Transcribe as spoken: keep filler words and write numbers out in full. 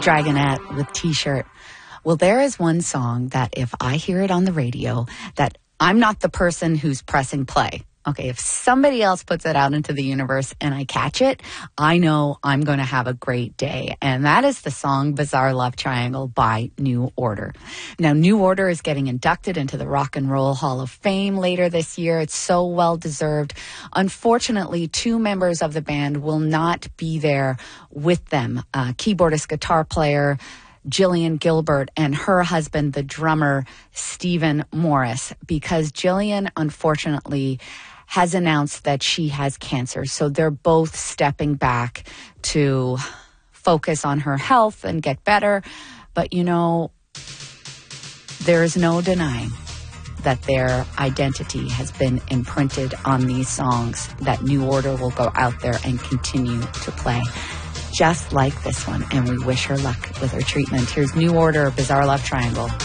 Dragonette with T-shirt. Well, there is one song that if I hear it on the radio, that I'm not the person who's pressing play. Okay, if somebody else puts it out into the universe and I catch it, I know I'm going to have a great day. And that is the song Bizarre Love Triangle by New Order. Now, New Order is getting inducted into the Rock and Roll Hall of Fame later this year. It's so well deserved. Unfortunately, two members of the band will not be there with them. Uh, keyboardist, guitar player Jillian Gilbert and her husband, the drummer Stephen Morris, because Jillian, unfortunately, has announced that she has cancer. So they're both stepping back to focus on her health and get better. But, you know, there is no denying that their identity has been imprinted on these songs that New Order will go out there and continue to play. Just like this one, and we wish her luck with her treatment. Here's New Order, Bizarre Love Triangle.